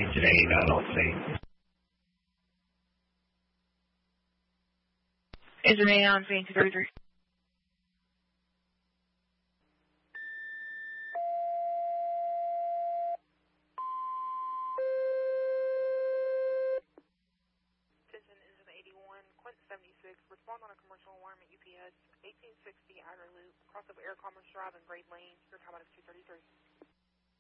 today, LLC. Is Renee on Fancy Surgery? Attention, engine 81, Quint 76, respond on a commercial alarm at UPS 1860 Outer Loop, cross of Air Commerce Drive and Braid Lane. Your time out is 2:33.